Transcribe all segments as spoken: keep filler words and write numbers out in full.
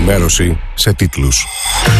Ενημέρωση σε τίτλους.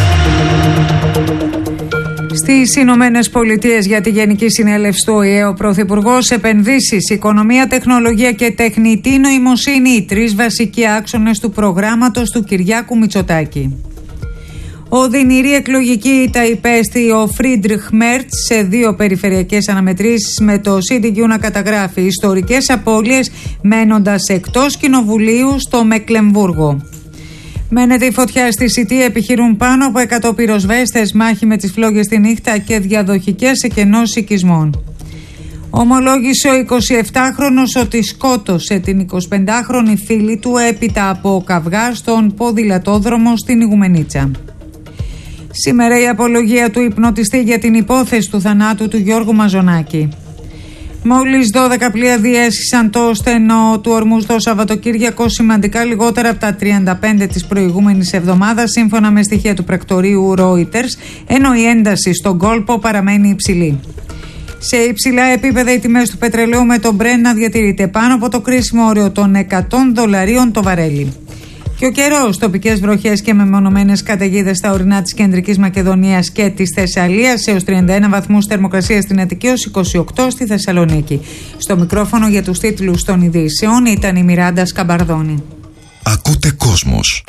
Στις Ηνωμένες Πολιτείες, για τη Γενική Συνέλευση του Ο Η Ε, ο Πρωθυπουργός, επενδύσεις, οικονομία, τεχνολογία και τεχνητή νοημοσύνη, οι τρεις βασικοί άξονες του προγράμματος του Κυριάκου Μητσοτάκη. Οδυνηρή εκλογική ήττα υπέστη ο Φρίντριχ Μέρτς σε δύο περιφερειακές αναμετρήσεις, με το Σι Ντι Κιου να καταγράφει ιστορικές απώλειες μένοντας εκτός κοινοβουλίου στο Μεκλεμβούργο. Μένεται η φωτιά στη Σιτία, επιχειρούν πάνω από εκατό πυροσβέστες, μάχη με τις φλόγες τη νύχτα και διαδοχικές εκενώσεις οικισμών. Ομολόγησε ο εικοσιεπτάχρονος ότι σκότωσε την εικοσιπεντάχρονη φίλη του έπειτα από καυγά στον ποδηλατόδρομο στην Ιγουμενίτσα. Σήμερα η απολογία του υπνοτιστή για την υπόθεση του θανάτου του Γιώργου Μαζονάκη. Μόλις δώδεκα πλοία διέσχισαν το στενό του Ορμούζ το Σαββατοκύριακο, σημαντικά λιγότερα από τα τριάντα πέντε της προηγούμενης εβδομάδας, σύμφωνα με στοιχεία του πρακτορείου Reuters, ενώ η ένταση στον κόλπο παραμένει υψηλή. Σε υψηλά επίπεδα οι τιμές του πετρελαίου, με τον Brent να διατηρείται πάνω από το κρίσιμο όριο των εκατό δολαρίων το βαρέλι. Και ο καιρός, τοπικές βροχές και μεμονωμένες καταιγίδες στα ορεινά της Κεντρικής Μακεδονίας και της Θεσσαλίας, έως τριάντα ένα βαθμούς θερμοκρασία στην Αττική, έως είκοσι οκτώ στη Θεσσαλονίκη. Στο μικρόφωνο για τους τίτλους των ειδήσεων ήταν η Μιράντα Σκαμπαρδόνη. Ακούτε Κόσμος.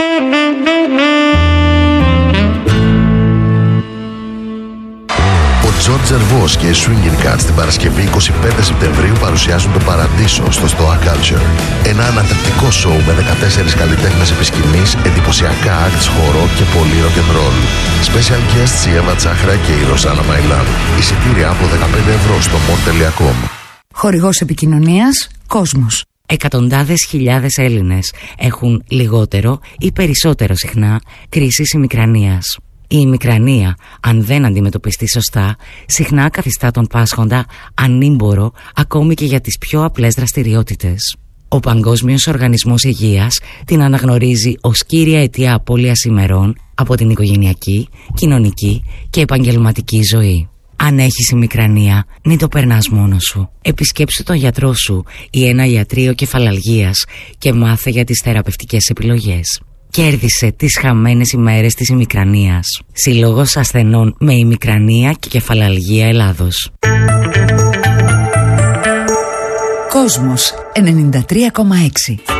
Ο Τζορτζ Ζερβός και οι Swinging Cats την Παρασκευή εικοστή πέμπτη Σεπτεμβρίου παρουσιάζουν το Παραντήσο στο Stoa Culture. Ένα ανατρεπτικό σοου με δεκατέσσερις καλλιτέχνες επί σκηνής, εντυπωσιακά acts, χορό και πολύ rock and roll. Special guests η Εύα Τσάχρα και η Ροζάνα Μαϊλάν. Εισιτήρια από δεκαπέντε ευρώ στο μορ τελεία κομ. Χορηγός επικοινωνίας Κόσμος. Εκατοντάδες χιλιάδες Έλληνες έχουν λιγότερο ή περισσότερο συχνά κρίσεις ημικρανίας. Η ημικρανία, αν δεν αντιμετωπιστεί σωστά, συχνά καθιστά τον πάσχοντα ανήμπορο ακόμη και για τις πιο απλές δραστηριότητες. Ο Παγκόσμιος Οργανισμός Υγείας την αναγνωρίζει ως κύρια αιτία απώλειας ημερών από την οικογενειακή, κοινωνική και επαγγελματική ζωή. Αν έχεις ημικρανία, μην το περνάς μόνος σου. Επισκέψου τον γιατρό σου ή ένα ιατρείο κεφαλαλγίας και μάθε για τις θεραπευτικές επιλογές. Κέρδισε τις χαμένες ημέρες της ημικρανίας. Σύλλογος Ασθενών με Ημικρανία και Κεφαλαλγία Ελλάδος. Κόσμος ενενήντα τρία κόμμα έξι.